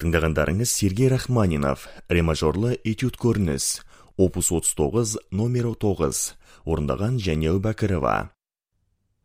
Тыңдағандарыңыз Сергей Рахманинов, ре-мажорлы этюд көрініс, опус 39, номер 9, орындаған Жәнел Бәкірова.